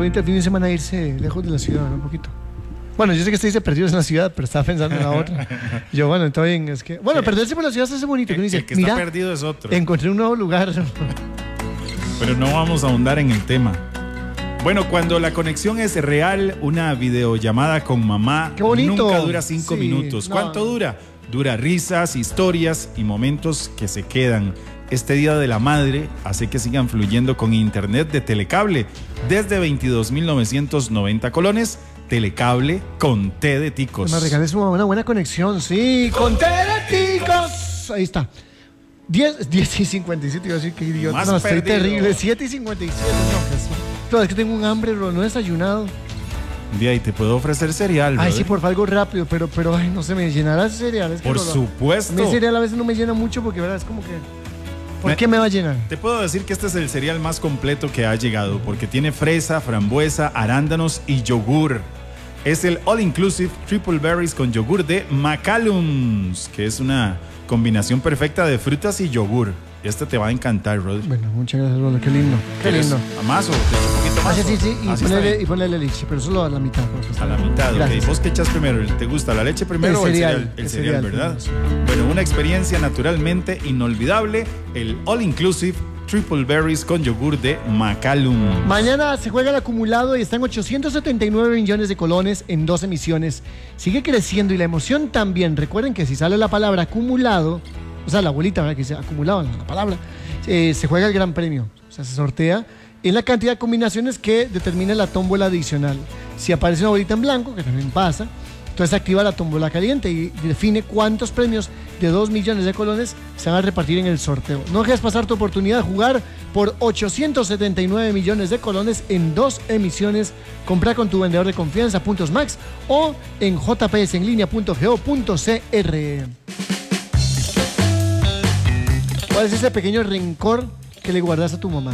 bonito el fin de semana irse lejos de la ciudad, ¿no? Un poquito. Bueno, yo sé que usted dice perdidos en la ciudad, pero estaba pensando en la otra. Yo, bueno, está bien, es que... Bueno, perderse por la ciudad se hace bonito. Que uno dice, el que mira, está perdido es otro. encontré un nuevo lugar. Pero no vamos a ahondar en el tema. Bueno, cuando la conexión es real, una videollamada con mamá ¡qué bonito! Nunca dura 5 minutos. No. ¿Cuánto dura? Dura risas, historias y momentos que se quedan. Este Día de la Madre hace que sigan fluyendo con internet de Telecable. Desde 22.990 colones, Telecable con T de ticos. Me regales una buena conexión, sí, con T de ticos. Ahí está. 10 y 57, iba a decir que idiota. Más No, estoy perdido. terrible. 7 y 57, no, Jesús. Pero es que tengo un hambre, bro, no he desayunado. Un día y te puedo ofrecer cereal, Ay, brother. sí, por algo rápido, pero ay, no se me llenará el cereal. Es que Por no, supuesto. A mí el cereal a veces no me llena mucho porque, ¿verdad? Es como que... ¿Por qué me va a llenar? Te puedo decir que este es el cereal más completo que ha llegado porque tiene fresa, frambuesa, arándanos y yogur. Es el All Inclusive Triple Berries con yogur de Macalums, que es una combinación perfecta de frutas y yogur. Este te va a encantar, brother. Bueno, muchas gracias, Rolo. Qué lindo. Qué lindo. ¿A más o te echo un poquito más? Ah, sí, sí. Así está bien. Y ponele leche, pero solo a la mitad. A la mitad, Gracias. ok. ¿Vos qué echas primero? ¿Te gusta la leche primero o el cereal? El cereal, ¿verdad? sí. Bueno, una experiencia naturalmente inolvidable. El All Inclusive Triple Berries con yogur de Macalum. Mañana se juega el acumulado y están 879 millones de colones en 2 emisiones. Sigue creciendo y la emoción también. Recuerden que si sale la palabra acumulado, o sea, la bolita, ¿verdad? Que dice acumulado, la palabra, se juega el gran premio. O sea, se sortea en la cantidad de combinaciones que determina la tómbola adicional. Si aparece una bolita en blanco, que también pasa, entonces se activa la tómbola caliente y define cuántos premios de 2 millones de colones se van a repartir en el sorteo. No dejes pasar tu oportunidad de jugar por 879 millones de colones en 2 emisiones. Compra con tu vendedor de confianza, Puntos Max, o en jpsenlinea.go.cr. ¿Cuál es ese pequeño rencor que le guardas a tu mamá?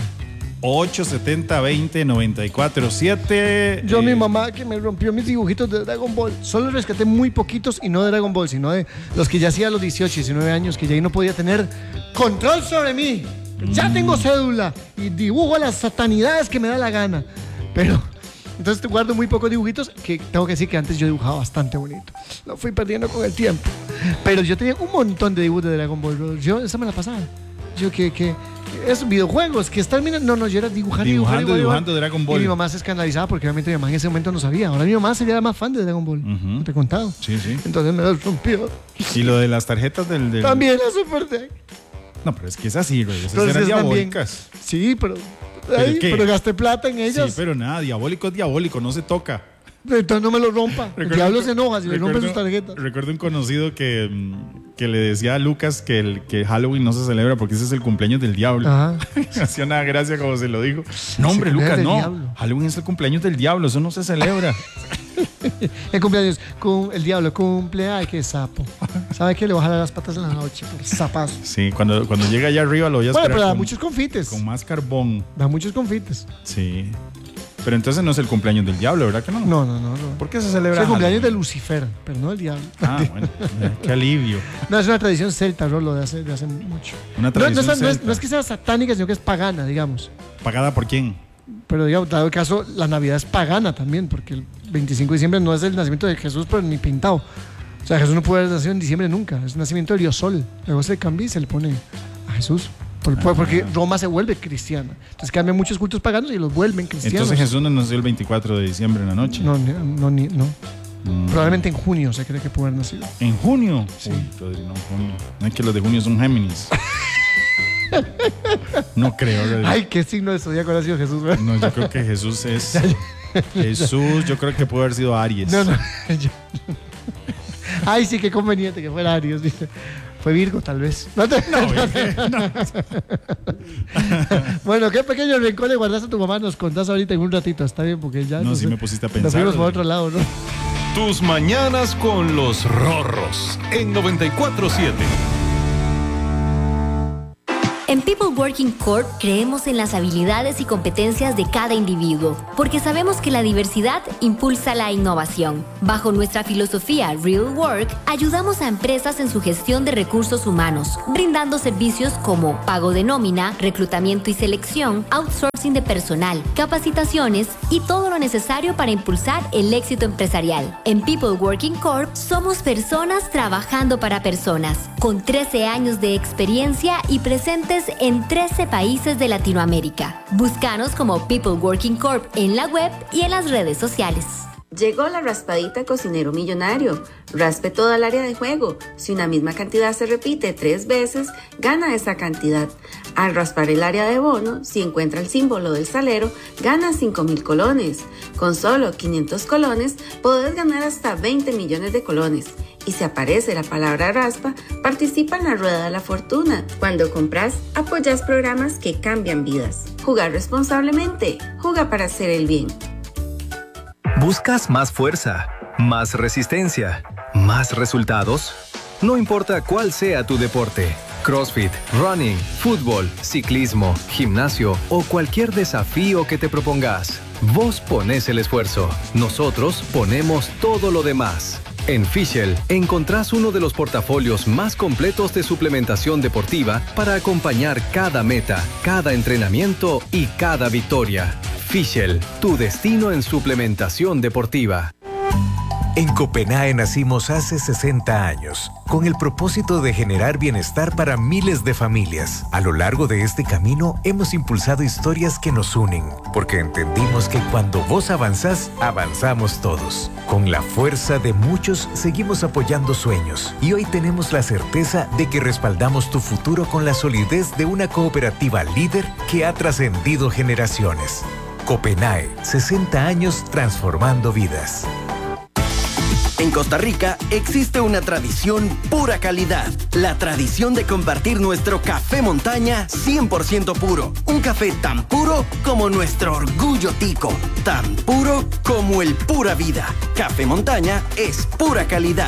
870-20-94-7. Yo, mi mamá, que me rompió mis dibujitos de Dragon Ball. Solo rescaté muy poquitos y no de Dragon Ball, sino de los que ya hacía a los 18, 19 años, que ya ahí no podía tener control sobre mí. Ya tengo cédula y dibujo las satanidades que me da la gana. Pero, entonces te guardo muy pocos dibujitos que tengo que decir que antes yo dibujaba bastante bonito. Lo fui perdiendo con el tiempo. Pero yo tenía un montón de dibujos de Dragon Ball, bro. Yo, esa me la pasaba. Yo que esos videojuegos que están mirando. No, yo era dibujando Dragon Ball. Y mi mamá se escandalizaba porque obviamente mi mamá en ese momento no sabía. Ahora mi mamá sería la más fan de Dragon Ball. No te he contado. Sí, sí. Entonces me las rompió. Y lo de las tarjetas del... También la Super Deck. No, pero es que es así, güey. Esas Entonces eran también- diabólicas. Sí, pero qué? pero gasté plata en ellas. Sí, pero nada, diabólico es diabólico, no se toca. Entonces no me lo rompa. El diablo se enoja si le rompen sus tarjetas. Recuerdo un conocido que le decía a Lucas que Halloween no se celebra porque ese es el cumpleaños del diablo. Ajá. Me hacía una gracia como se lo dijo. No, hombre, cumpleaños Lucas, del no. diablo. Halloween es el cumpleaños del diablo, eso no se celebra. El cumpleaños, el diablo cumple, ay, qué sapo. ¿Sabe qué? Le voy a jalar las patas en la noche por zapazo. Sí, cuando llega allá arriba lo voy a Bueno, esperar pero da con, muchos confites. con más carbón. Da muchos confites. Sí. Pero entonces no es el cumpleaños del diablo, ¿verdad que no? No. ¿Por qué se Es celebra el cumpleaños de Halloween? Lucifer, pero no del diablo. Ah, bueno, qué alivio. No, es una tradición celta, Rolo, de hace mucho. Una tradición celta. No es que sea satánica, sino que es pagana, digamos. ¿Pagada por quién? Pero, digamos, dado el caso, la Navidad es pagana también, porque el 25 de diciembre no es el nacimiento de Jesús, pero ni pintado. O sea, Jesús no puede haber nacido en diciembre nunca. Es el nacimiento del Dios Sol. Luego se cambia y se le pone a Jesús. Porque Roma se vuelve cristiana. Entonces cambian muchos cultos paganos y los vuelven cristianos. Entonces Jesús no nació el 24 de diciembre en la noche. No. Probablemente en junio se cree que pudo haber nacido. ¿En junio? Sí. Uy, Rodri, no, junio. No es que los de junio son Géminis. No creo, Rodri. Ay, qué signo de zodiaco ha sido Jesús, ¿verdad? No, yo creo que Jesús es... Jesús, yo creo que pudo haber sido Aries. No. Ay, sí, qué conveniente que fuera Aries, ¿viste? Fue Virgo, tal vez. No. Bueno, qué pequeño rencor le guardaste a tu mamá. Nos contás ahorita en un ratito. Está bien, porque ya... No, sí me pusiste a Nos pensar. fuimos por Rodri. otro lado, ¿no? Tus mañanas con los Rorros en 94.7. En People Working Corp creemos en las habilidades y competencias de cada individuo, porque sabemos que la diversidad impulsa la innovación. Bajo nuestra filosofía Real Work, ayudamos a empresas en su gestión de recursos humanos, brindando servicios como pago de nómina, reclutamiento y selección, outsourcing de personal, capacitaciones y todo lo necesario para impulsar el éxito empresarial. En People Working Corp somos personas trabajando para personas, con 13 años de experiencia y presentes en 13 países de Latinoamérica. Búscanos como People Working Corp en la web y en las redes sociales. Llegó la raspadita Cocinero Millonario. Raspe toda el área de juego. Si una misma cantidad se repite 3 veces, gana esa cantidad. Al raspar el área de bono, si encuentra el símbolo del salero, gana 5,000 colones. Con solo 500 colones, podés ganar hasta 20 millones de colones. Y si aparece la palabra raspa, participa en la Rueda de la Fortuna. Cuando compras, apoyas programas que cambian vidas. Jugar responsablemente. Juega para hacer el bien. ¿Buscas más fuerza, más resistencia, más resultados? No importa cuál sea tu deporte. CrossFit, running, fútbol, ciclismo, gimnasio o cualquier desafío que te propongas. Vos ponés el esfuerzo. Nosotros ponemos todo lo demás. En Fischl encontrás uno de los portafolios más completos de suplementación deportiva para acompañar cada meta, cada entrenamiento y cada victoria. Fischl, tu destino en suplementación deportiva. En Copenae nacimos hace 60 años, con el propósito de generar bienestar para miles de familias. A lo largo de este camino hemos impulsado historias que nos unen, porque entendimos que cuando vos avanzás, avanzamos todos. Con la fuerza de muchos, seguimos apoyando sueños, y hoy tenemos la certeza de que respaldamos tu futuro con la solidez de una cooperativa líder que ha trascendido generaciones. Copenae, 60 años transformando vidas. En Costa Rica existe una tradición pura calidad. La tradición de compartir nuestro café montaña 100% puro. Un café tan puro como nuestro orgullo tico. Tan puro como el pura vida. Café montaña es pura calidad.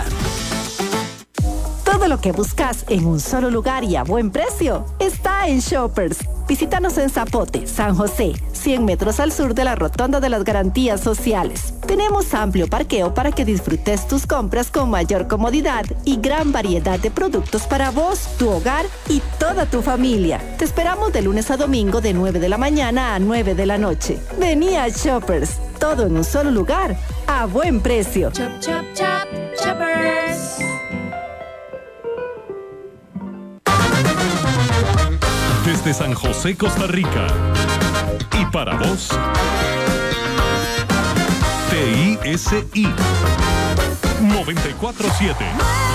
Todo lo que buscas en un solo lugar y a buen precio está en Shoppers. Visítanos en Zapote, San José, 100 metros al sur de la Rotonda de las Garantías Sociales. Tenemos amplio parqueo para que disfrutes tus compras con mayor comodidad y gran variedad de productos para vos, tu hogar y toda tu familia. Te esperamos de lunes a domingo de 9 de la mañana a 9 de la noche. Vení a Shoppers, todo en un solo lugar, a buen precio. Chop, chop, chop, Shoppers. Desde San José, Costa Rica. Y para vos, TISI 94.7.